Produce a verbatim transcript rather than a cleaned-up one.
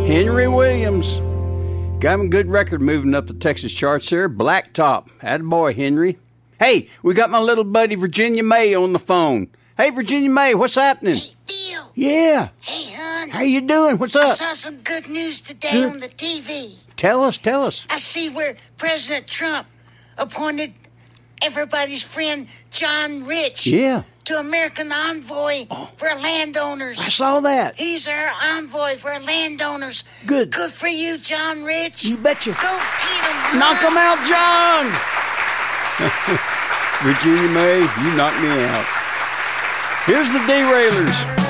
Henry Williams. Got him a good record moving up the Texas charts there. Blacktop. Attaboy, Henry. Hey, we got my little buddy Virginia May on the phone. Hey, Virginia May, what's happening? Hey, Bill. Yeah. Hey, hon. How you doing? What's I up? saw some good news today Good. on the T V. Tell us, tell us. I see where President Trump appointed everybody's friend John Rich Yeah. to American Envoy Oh. for Landowners. I saw that. He's our envoy for landowners. Good. Good for you, John Rich. You betcha. Go get him, Knock hon. him out, John! Virginia May, you knocked me out. Here's the Derailers.